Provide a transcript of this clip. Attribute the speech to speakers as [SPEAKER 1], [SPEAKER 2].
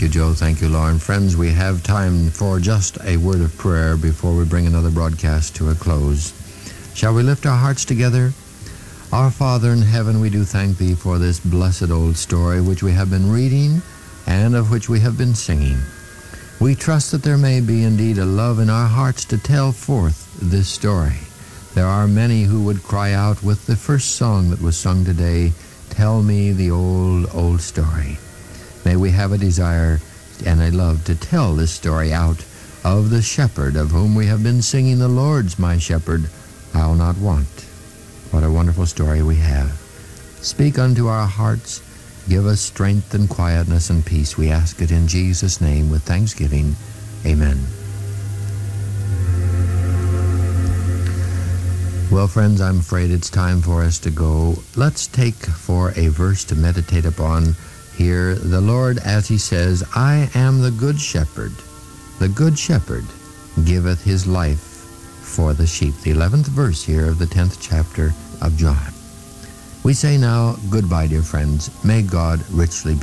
[SPEAKER 1] you, Joe. Thank you, Lauren. Friends, we have time for just a word of prayer before we bring another broadcast to a close. Shall we lift our hearts together? Our Father in heaven, we do thank Thee for this blessed old story which we have been reading and of which we have been singing. We trust that there may be indeed a love in our hearts to tell forth this story. There are many who would cry out with the first song that was sung today, "Tell me the old, old story." May we have a desire and a love to tell this story out of the shepherd of whom we have been singing, "The Lord's my shepherd, I'll not want." What a wonderful story we have. Speak unto our hearts. Give us strength and quietness and peace. We ask it in Jesus' name with thanksgiving. Amen. Well, friends, I'm afraid it's time for us to go. Let's take for a verse to meditate upon here the Lord as He says, "I am the good shepherd. The good shepherd giveth his life for the sheep." The 11th verse here of the 10th chapter of John. We say now goodbye, dear friends. May God richly bless.